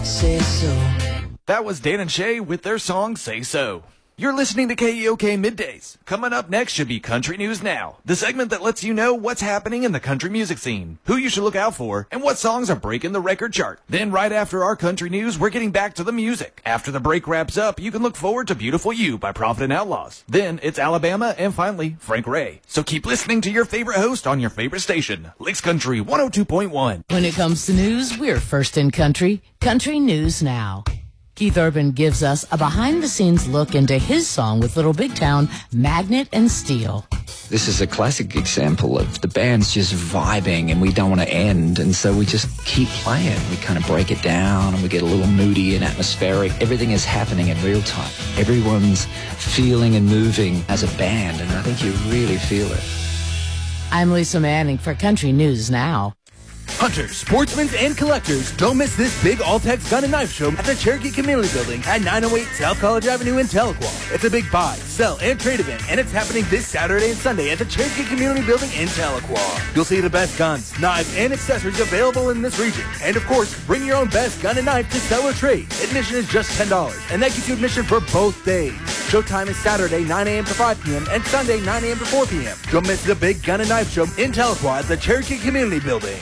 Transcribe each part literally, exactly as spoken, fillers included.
Say so. That was Dan and Shay with their song Say So. You're listening to K E O K Middays. Coming up next should be Country News Now, the segment that lets you know what's happening in the country music scene, who you should look out for, and what songs are breaking the record chart. Then right after our country news, we're getting back to the music. After the break wraps up, you can look forward to Beautiful You by Provident Outlaws. Then it's Alabama, and finally, Frank Ray. So keep listening to your favorite host on your favorite station, Licks Country one oh two point one. When it comes to news, we're first in country. Country News Now. Keith Urban gives us a behind-the-scenes look into his song with Little Big Town, Magnet and Steel. This is a classic example of the band's just vibing and we don't want to end, and so we just keep playing. We kind of break it down and we get a little moody and atmospheric. Everything is happening in real time. Everyone's feeling and moving as a band, and I think you really feel it. I'm Lisa Manning for Country News Now. Hunters, sportsmen, and collectors, don't miss this big All-Tex Gun and Knife Show at the Cherokee Community Building at nine oh eight South College Avenue in Tahlequah. It's a big buy, sell, and trade event, and it's happening this Saturday and Sunday at the Cherokee Community Building in Tahlequah. You'll see the best guns, knives, and accessories available in this region. And of course, bring your own best gun and knife to sell or trade. Admission is just ten dollars, and that gets you admission for both days. Showtime is Saturday, nine a.m. to five p.m., and Sunday, nine a.m. to four p.m. Don't miss the big Gun and Knife Show in Tahlequah at the Cherokee Community Building.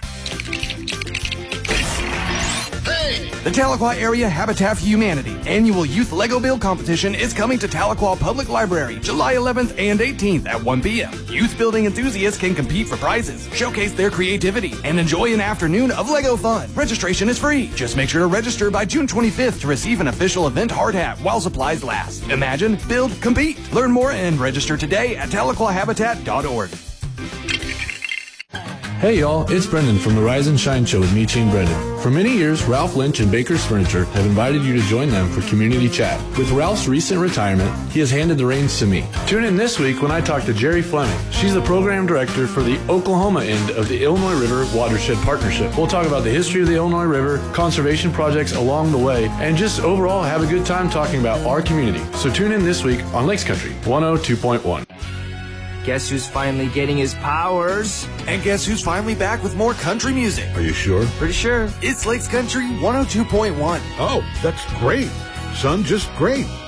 The Tahlequah Area Habitat for Humanity annual Youth Lego Build Competition is coming to Tahlequah Public Library July eleventh and eighteenth at one p.m. Youth building enthusiasts can compete for prizes, showcase their creativity, and enjoy an afternoon of Lego fun. Registration is free. Just make sure to register by June twenty-fifth to receive an official event hard hat while supplies last. Imagine, build, compete. Learn more and register today at tahlequah habitat dot org. Hey y'all, it's Brendan from the Rise and Shine Show with Michi and Brendan. For many years, Ralph Lynch and Baker's Furniture have invited you to join them for community chat. With Ralph's recent retirement, he has handed the reins to me. Tune in this week when I talk to Jerry Fleming. She's the program director for the Oklahoma end of the Illinois River Watershed Partnership. We'll talk about the history of the Illinois River, conservation projects along the way, and just overall have a good time talking about our community. So tune in this week on Lakes Country one oh two point one. Guess who's finally getting his powers? And guess who's finally back with more country music? Are you sure? Pretty sure. It's Lakes Country one oh two point one. Oh, that's great. Son, just great.